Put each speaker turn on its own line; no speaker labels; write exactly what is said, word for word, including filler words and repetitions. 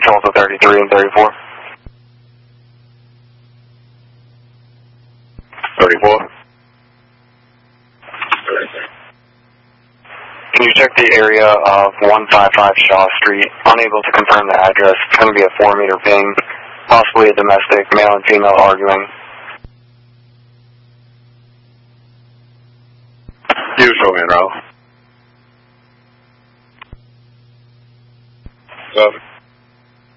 control to thirty-three and thirty-four.
thirty-four.
Can you check the area of one fifty-five Shaw Street? Unable to confirm the address. It's going to be a four meter ping, possibly a domestic, male and female arguing.
Usual, Monroe. Seven.